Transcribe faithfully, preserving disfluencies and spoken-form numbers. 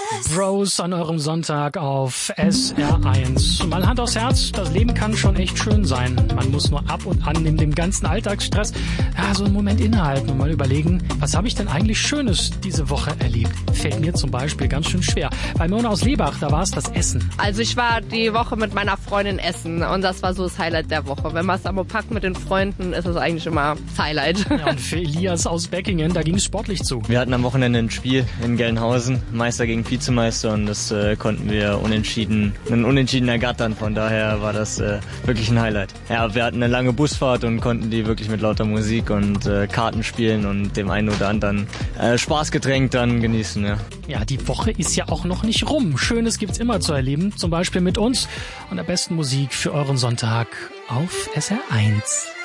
Bros an eurem Sonntag auf S R eins. Mal Hand aufs Herz, das Leben kann schon echt schön sein. Man muss nur ab und an neben dem ganzen Alltagsstress ja, so einen Moment innehalten und mal überlegen, was habe ich denn eigentlich Schönes diese Woche erlebt? Fällt mir zum Beispiel ganz schön schwer. Bei Mona aus Lebach, da war es das Essen. Also ich war die Woche mit meiner Freundin essen und das war so das Highlight der Woche. Wenn man es am packt mit den Freunden, ist es eigentlich immer das Highlight. Ja, und für Elias aus Beckingen, da ging es sportlich zu. Wir hatten am Wochenende ein Spiel in Gelnhausen, Meister gegen Vizemeister, und das äh, konnten wir unentschieden, einen Unentschieden ergattern. Von daher war das äh, wirklich ein Highlight. Ja, wir hatten eine lange Busfahrt und konnten die wirklich mit lauter Musik und äh, Karten spielen und dem einen oder anderen äh, Spaßgetränk dann genießen. Ja. Ja, die Woche ist ja auch noch nicht rum. Schönes gibt's immer zu erleben, zum Beispiel mit uns und der besten Musik für euren Sonntag auf S R eins.